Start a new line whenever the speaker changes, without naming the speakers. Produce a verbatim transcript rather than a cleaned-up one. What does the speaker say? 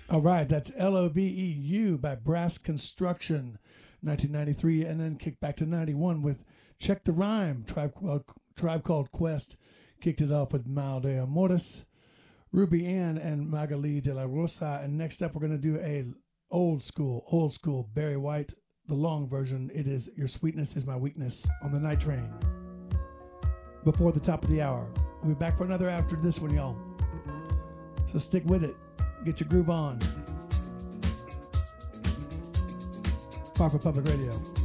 All right, that's L O V E U by Brass Construction, nineteen ninety-three, and then kicked back to ninety-one with Check the Rhyme. Tribe, uh, Tribe Called Quest kicked it off with Mal de Amores, Ruby Ann, and Magali de la Rosa. And next up, we're going to do a old school, old school Barry White, the long version. It is Your Sweetness Is My Weakness on the Night Train. Before the top of the hour. We'll be back for another after this one, y'all. So stick with it. Get your groove on. Parker Public Radio.